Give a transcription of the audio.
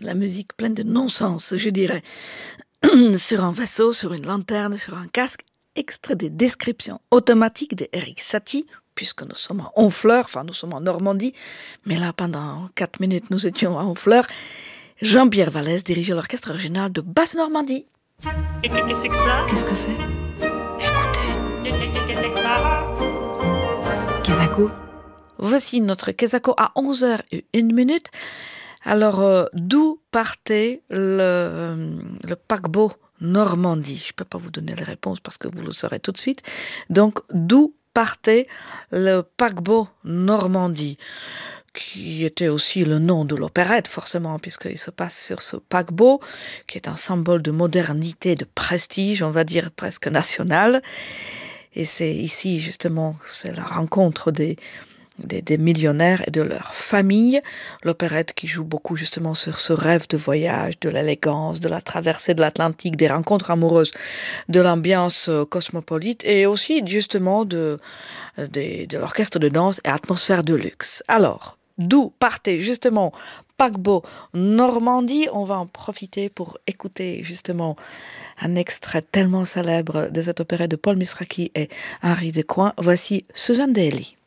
la musique pleine de non-sens, je dirais, sur un vaisseau, sur une lanterne, sur un casque, extrait des descriptions automatiques d'Eric Satie, puisque nous sommes à Honfleur, enfin nous sommes en Normandie, mais là pendant 4 minutes nous étions à Honfleur. Jean-Pierre Vallès dirigeait l'orchestre régional de Basse-Normandie. Qu'est-ce que c'est que ça? Qu'est-ce que c'est? Écoutez. Qu'est-ce que c'est que ça? Kesako. Voici notre Kesako à 11h01. Alors, d'où partait le paquebot Normandie? Je ne peux pas vous donner les réponses parce que vous le saurez tout de suite. Donc, d'où partait le paquebot Normandie, qui était aussi le nom de l'opérette, forcément, puisqu'il se passe sur ce paquebot, qui est un symbole de modernité, de prestige, on va dire presque national. Et c'est ici, justement, c'est la rencontre des millionnaires et de leurs familles. L'opérette qui joue beaucoup justement sur ce rêve de voyage, de l'élégance, de la traversée de l'Atlantique, des rencontres amoureuses, de l'ambiance cosmopolite et aussi justement de l'orchestre de danse et atmosphère de luxe. Alors, d'où partait justement paquebot Normandie? On va en profiter pour écouter justement un extrait tellement célèbre de cette opérette de Paul Misraki et Henri Decoing. Voici Suzanne Daly.